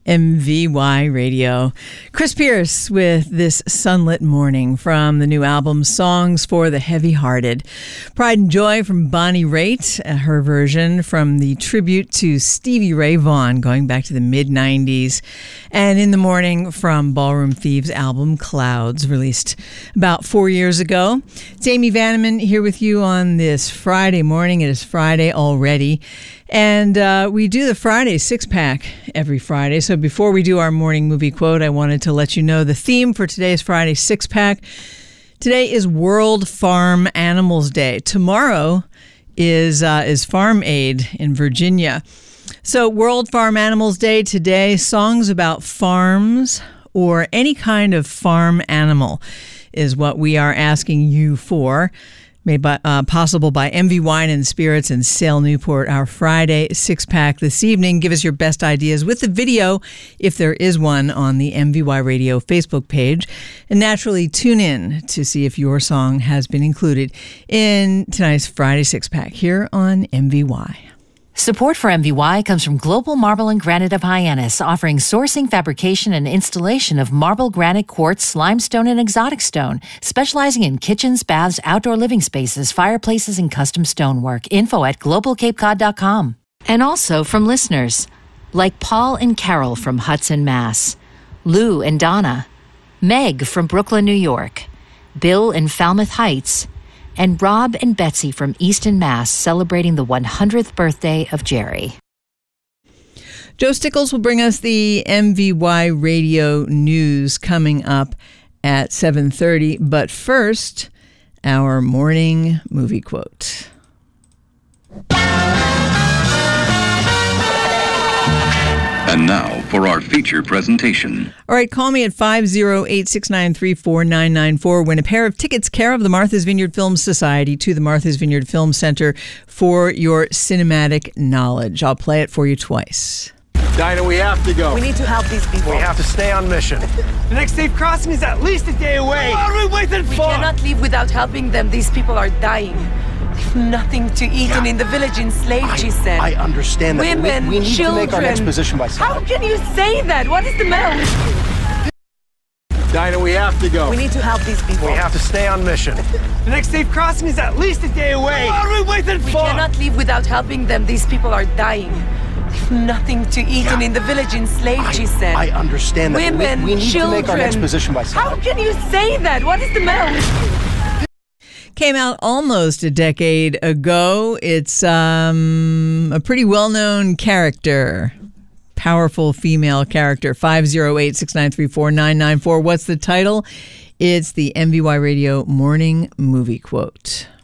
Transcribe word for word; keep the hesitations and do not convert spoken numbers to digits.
M V Y Radio. Chris Pierce with This Sunlit Morning from the new album Songs for the Heavy-Hearted. Pride and Joy from Bonnie Raitt, her version from the tribute to Stevie Ray Vaughan going back to the mid nineties. And In the Morning from Ballroom Thieves' album Clouds, released about four years ago. It's Amy Vanneman here with you on this Friday morning. It is Friday already. And uh, we do the Friday six-pack every Friday. So before we do our morning movie quote, I wanted to let you know the theme for today's Friday six-pack. Today is World Farm Animals Day. Tomorrow is uh, is Farm Aid in Virginia. So World Farm Animals Day today, songs about farms or any kind of farm animal is what we are asking you for. Made by, uh, possible by M V Wine and Spirits and Sale Newport, our Friday six-pack this evening. Give us your best ideas with the video, if there is one, on the M V Y Radio Facebook page. And naturally, tune in to see if your song has been included in tonight's Friday six-pack here on M V Y. Support for M V Y comes from Global Marble and Granite of Hyannis, offering sourcing, fabrication, and installation of marble, granite, quartz, limestone, and exotic stone, specializing in kitchens, baths, outdoor living spaces, fireplaces, and custom stonework. Info at global cape cod dot com. And also from listeners like Paul and Carol from Hudson, Mass, Lou and Donna, Meg from Brooklyn, New York, Bill in Falmouth Heights, and Rob and Betsy from Easton, Mass, celebrating the one hundredth birthday of Jerry. Joe Stickles will bring us the M V Y Radio News coming up at seven thirty. But first, our morning movie quote. And now for our feature presentation. All right, call me at five oh eight, six nine three, four nine nine four. Win a pair of tickets care of the Martha's Vineyard Film Society to the Martha's Vineyard Film Center for your cinematic knowledge. I'll play it for you twice. Dinah, we have to go. We need to help these people. We have to stay on mission. The next safe crossing is at least a day away. What are we waiting for? We cannot leave without helping them. These people are dying. They've nothing to eat, yeah. And in the village enslaved, I, she said. I understand that. Women, we, we need children. to make our next position by How can you say that? What is the matter with you? Dinah, we have to go. We need to help these people. We have to stay on mission. The next safe crossing is at least a day away. What are we waiting we for? We cannot leave without helping them. These people are dying. They've nothing to eat, yeah. And in the village enslaved, I, she said. I understand that. Women, we, we need children. to make our next position by How can you say that? What is the matter with you? Came out almost a decade ago. It's um, a pretty well-known character, powerful female character. five oh eight, six nine three, four nine nine four. What's the title? It's the M V Y Radio Morning Movie Quote.